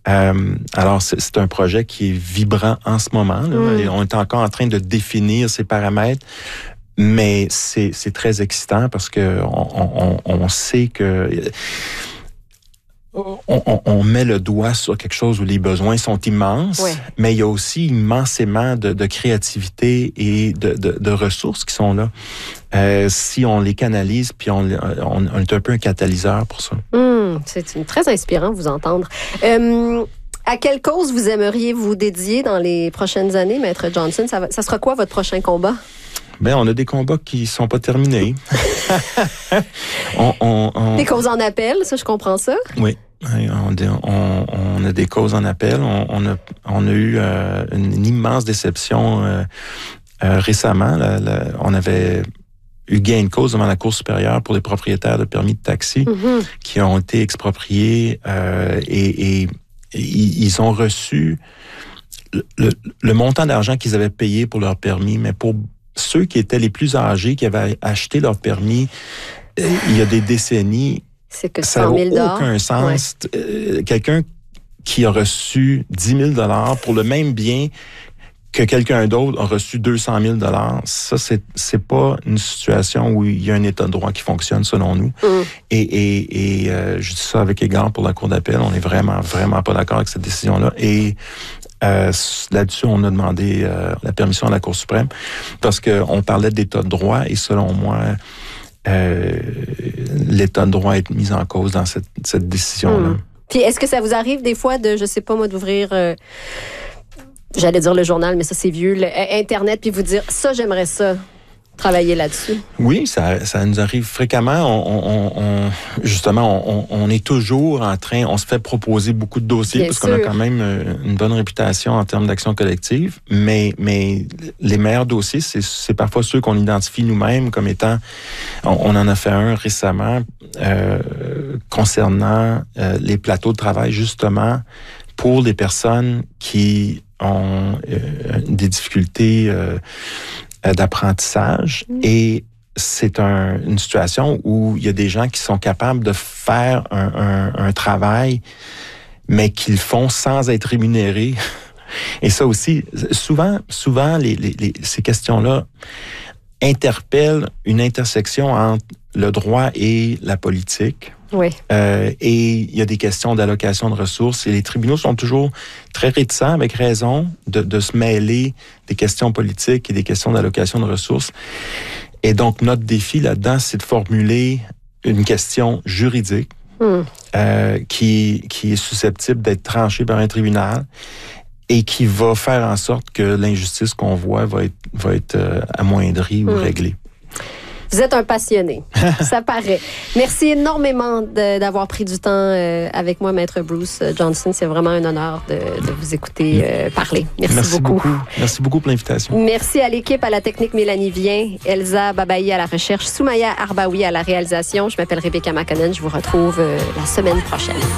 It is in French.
Alors, c'est un projet qui est vibrant en ce moment. Là, et on est encore en train de définir ces paramètres. Mais c'est très excitant parce que on sait que on met le doigt sur quelque chose où les besoins sont immenses, mais il y a aussi immensément de créativité et de ressources qui sont là. Si on les canalise, puis on est un peu un catalyseur pour ça. C'est très inspirant de vous entendre. À quelle cause vous aimeriez vous dédier dans les prochaines années, Maître Johnson? Ça sera quoi votre prochain combat? Ben, on a des combats qui sont pas terminés. Des causes en appel, ça, je comprends ça. Oui. On a des causes en appel. On a eu une immense déception récemment. On avait eu gain de cause devant la Cour supérieure pour les propriétaires de permis de taxi qui ont été expropriés et ils ont reçu le montant d'argent qu'ils avaient payé pour leur permis, mais pour ceux qui étaient les plus âgés, qui avaient acheté leur permis il y a des décennies, c'est que ça n'a aucun sens. Quelqu'un qui a reçu 10 000 $ pour le même bien que quelqu'un d'autre a reçu 200 000 $, ça, c'est pas une situation où il y a un état de droit qui fonctionne, selon nous. Et je dis ça avec égard pour la Cour d'appel. On est vraiment, vraiment pas d'accord avec cette décision-là. Et là-dessus, on a demandé la permission à la Cour suprême parce qu'on parlait d'état de droit et selon moi, l'état de droit est mis en cause dans cette décision-là. Puis est-ce que ça vous arrive des fois de, je sais pas moi, d'ouvrir, j'allais dire le journal, mais ça c'est vieux, Internet, puis vous dire, ça j'aimerais ça, travailler là-dessus? Oui, ça nous arrive fréquemment. Justement, on est toujours en train, on se fait proposer beaucoup de dossiers parce qu'on a quand même une bonne réputation en termes d'action collective, mais les meilleurs dossiers, c'est parfois ceux qu'on identifie nous-mêmes comme étant, on en a fait un récemment concernant les plateaux de travail, justement, pour les personnes qui ont des difficultés d'apprentissage et c'est une situation où il y a des gens qui sont capables de faire un travail mais qu'ils font sans être rémunérés. Et ça aussi, souvent ces questions-là interpellent une intersection entre le droit et la politique. Oui. Et il y a des questions d'allocation de ressources et les tribunaux sont toujours très réticents, avec raison, de se mêler des questions politiques et des questions d'allocation de ressources. Et donc, notre défi là-dedans, c'est de formuler une question juridique qui est susceptible d'être tranchée par un tribunal et qui va faire en sorte que l'injustice qu'on voit va être amoindrie ou réglée. Vous êtes un passionné, ça paraît. Merci énormément d'avoir pris du temps avec moi, Maître Bruce Johnson. C'est vraiment un honneur de vous écouter parler. Merci beaucoup. Merci beaucoup pour l'invitation. Merci à l'équipe, à la technique Mélanie Vien, Elsa Babayi à la recherche, Soumaya Arbaoui à la réalisation. Je m'appelle Rebecca Makonnen. Je vous retrouve la semaine prochaine.